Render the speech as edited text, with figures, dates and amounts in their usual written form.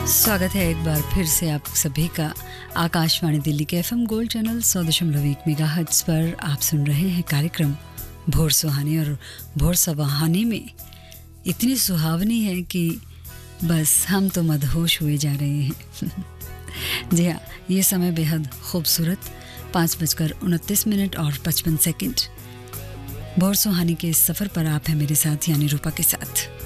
स्वागत है एक बार फिर से आप सभी का आकाशवाणी दिल्ली के एफएम गोल्ड चैनल 100.1 मेगाहर्ट्ज पर। आप सुन रहे हैं कार्यक्रम भोर सुहानी, और भोर सुहानी में इतनी सुहावनी है कि बस हम तो मदहोश हुए जा रहे हैं। जी हाँ, ये समय बेहद खूबसूरत 5:29 और 55 सेकंड। भोर सुहानी के इस सफ़र पर आप हैं मेरे साथ यानी रूपा के साथ।